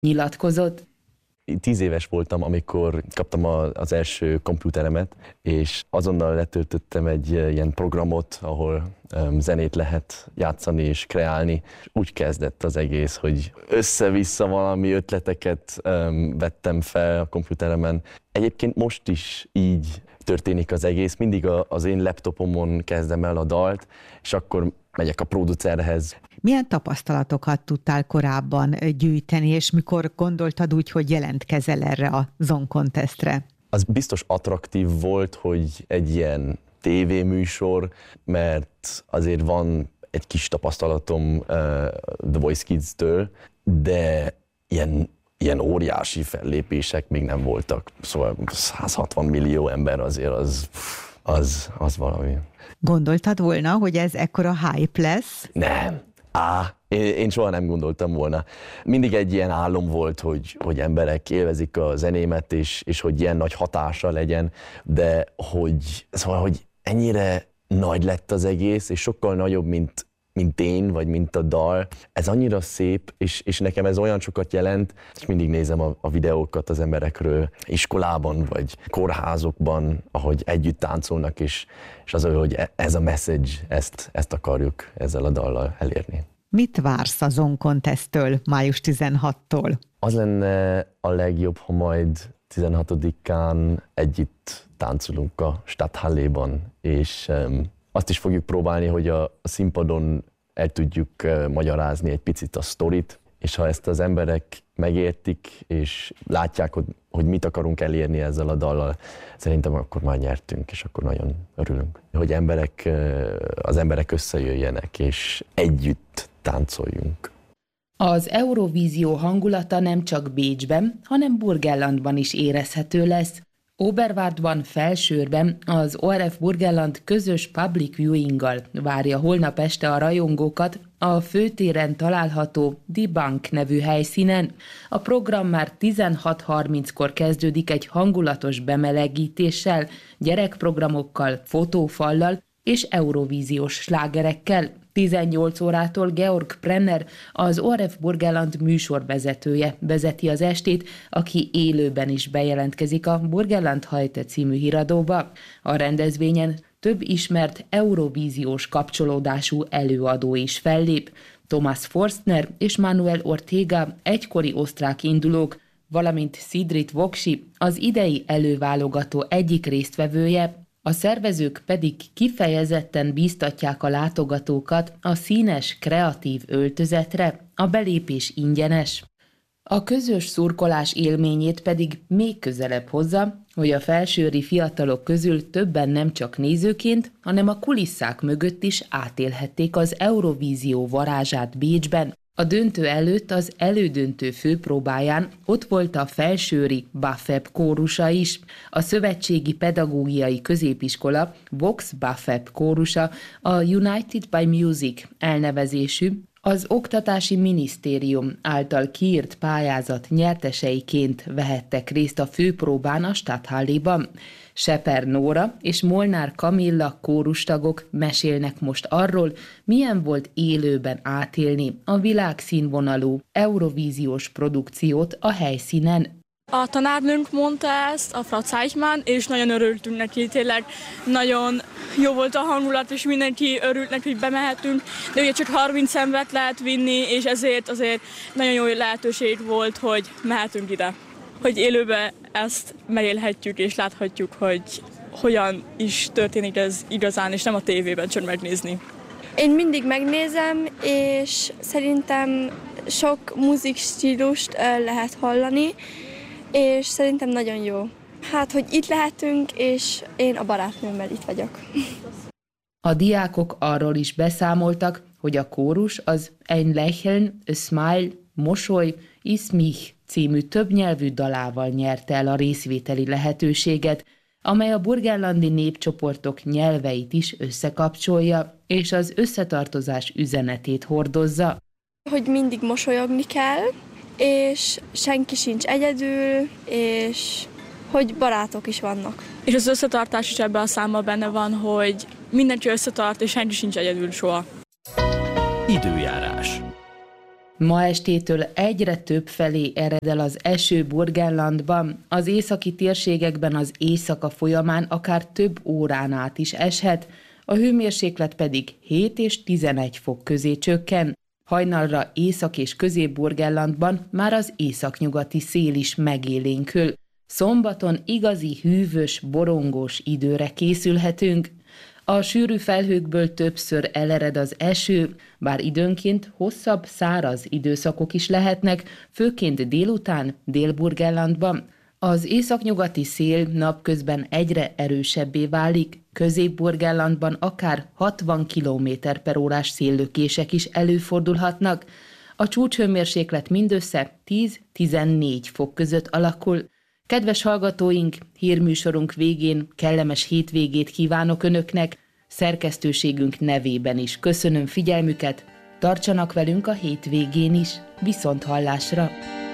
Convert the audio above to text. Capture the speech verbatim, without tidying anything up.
nyilatkozott. Tíz éves voltam, amikor kaptam az első komputeremet, és azonnal letöltöttem egy ilyen programot, ahol um, zenét lehet játszani és kreálni. Úgy kezdett az egész, hogy össze-vissza valami ötleteket um, vettem fel a komputeremen. Egyébként most is így történik az egész, mindig a, az én laptopomon kezdem el a dalt, és akkor megyek a producerhez. Milyen tapasztalatokat tudtál korábban gyűjteni, és mikor gondoltad úgy, hogy jelentkezel erre a Song Contestre? Az biztos attraktív volt, hogy egy ilyen tévéműsor, mert azért van egy kis tapasztalatom uh, The Voice Kids-től, de ilyen, ilyen óriási fellépések még nem voltak. Szóval száz hatvan millió ember azért az, az, az valami. Gondoltad volna, hogy ez ekkora hype lesz? Nem. Á, én, én soha nem gondoltam volna. Mindig egy ilyen álom volt, hogy, hogy emberek élvezik a zenémet, és, és hogy ilyen nagy hatása legyen, de hogy, szóval, hogy ennyire nagy lett az egész, és sokkal nagyobb, mint, mint én, vagy mint a dal. Ez annyira szép, és, és nekem ez olyan sokat jelent, és mindig nézem a, a videókat az emberekről iskolában, vagy kórházokban, ahogy együtt táncolnak, és, és az, hogy ez a message, ezt, ezt akarjuk ezzel a dallal elérni. Mit vársz a Song Contesttől május tizenhatodikától? Az lenne a legjobb, ha majd tizenhatodikán együtt táncolunk a Stadthalléban, és um, azt is fogjuk próbálni, hogy a, a színpadon el tudjuk uh, magyarázni egy picit a sztorit, és ha ezt az emberek megértik, és látják, hogy, hogy mit akarunk elérni ezzel a dallal, szerintem akkor már nyertünk, és akkor nagyon örülünk. Hogy emberek, uh, az emberek összejöjjenek, és együtt táncoljunk. Az Eurovízió hangulata nem csak Bécsben, hanem Burgenlandban is érezhető lesz. Oberwardban, Felsőrben az o er ef Burgenland közös public viewinggal várja holnap este a rajongókat a főtéren található Die Bank nevű helyszínen. A program már tizenhat harminckor kezdődik egy hangulatos bemelegítéssel, gyerekprogramokkal, fotófallal és eurovíziós slágerekkel. tizennyolc órától Georg Brenner, az o er ef Burgenland műsorvezetője vezeti az estét, aki élőben is bejelentkezik a Burgenland Heute című híradóba. A rendezvényen több ismert eurovíziós kapcsolódású előadó is fellép. Thomas Forstner és Manuel Ortega egykori osztrák indulók, valamint Sidrit Vokshi, az idei előválogató egyik résztvevője. A szervezők pedig kifejezetten bíztatják a látogatókat a színes, kreatív öltözetre, a belépés ingyenes. A közös szurkolás élményét pedig még közelebb hozza, hogy a felsőri fiatalok közül többen nem csak nézőként, hanem a kulisszák mögött is átélhették az Eurovízió varázsát Bécsben. A döntő előtt az elődöntő főpróbáján ott volt a felsőri Bafeb kórusa is. A Szövetségi Pedagógiai Középiskola Vox Bafeb kórusa a United by Music elnevezésű, az Oktatási Minisztérium által kiírt pályázat nyerteseiként vehettek részt a főpróbán a Stadthalléban. Seper Nóra és Molnár Kamilla kórustagok mesélnek most arról, milyen volt élőben átélni a világszínvonalú eurovíziós produkciót a helyszínen. A tanárnőnk mondta ezt, a Frau Zeichmann, és nagyon örültünk neki, tényleg nagyon jó volt a hangulat, és mindenki örült neki, hogy bemehetünk, de ugye csak harminc embert lehet vinni, és ezért azért nagyon jó lehetőség volt, hogy mehetünk ide. Hogy élőben ezt megélhetjük, és láthatjuk, hogy hogyan is történik ez igazán, és nem a tévében csak megnézni. Én mindig megnézem, és szerintem sok musikstílust lehet hallani, és szerintem nagyon jó. Hát, hogy itt lehetünk, és én a barátnőmmel itt vagyok. A diákok arról is beszámoltak, hogy a kórus az Ein Lächeln, a Smile, Mosoly, Ist mich című többnyelvű dalával nyerte el a részvételi lehetőséget, amely a burgenlandi népcsoportok nyelveit is összekapcsolja, és az összetartozás üzenetét hordozza. Hogy mindig mosolyogni kell, és senki sincs egyedül, és hogy barátok is vannak. És az összetartás is ebben a számban benne van, hogy mindenki összetart, és senki sincs egyedül soha. Időjárás. Ma estétől egyre több felé ered el az eső Burgenlandban, az északi térségekben az éjszaka folyamán akár több órán át is eshet, a hőmérséklet pedig hét és tizenegy fok közé csökken. Hajnalra Észak- és Közép-Burgenlandban már az északnyugati szél is megélénkül. Szombaton igazi hűvös, borongós időre készülhetünk. A sűrű felhőkből többször elered az eső, bár időnként hosszabb, száraz időszakok is lehetnek, főként délután Dél-Burgenlandban. Az északnyugati szél napközben egyre erősebbé válik, Közép-Burgenlandban akár hatvan kilométer per órás széllökések is előfordulhatnak. A csúcshőmérséklet mindössze tíz-tizennégy fok között alakul. Kedves hallgatóink, hírműsorunk végén kellemes hétvégét kívánok Önöknek, szerkesztőségünk nevében is köszönöm figyelmüket, tartsanak velünk a hétvégén is, viszont hallásra!